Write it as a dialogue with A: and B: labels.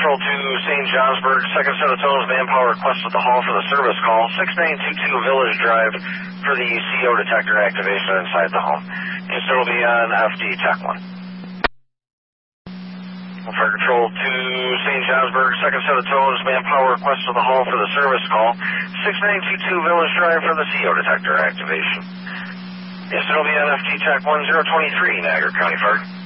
A: Control to St. Johnsburg, second set of tones, manpower request at the hall for the service call. 6922 Village Drive for the CO detector activation inside the home. Houston will be on FD Tech 1. Fire Control to St. Johnsburg, second set of tones, manpower request at the hall for the service call. 6922 Village Drive for the CO detector activation. Houston will be on FD Tech 1023, Niagara County Fire.